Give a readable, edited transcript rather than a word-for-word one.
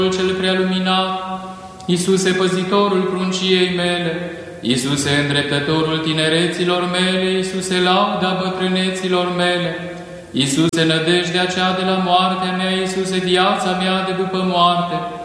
cel prea luminat, Iisuse, păzitorul prunciei mele, Iisuse, îndreptătorul tinereților mele, Iisuse, lauda bătrâneților mele, Iisuse, nădejdea cea de la moartea mea, Iisuse, viața mea de după moarte,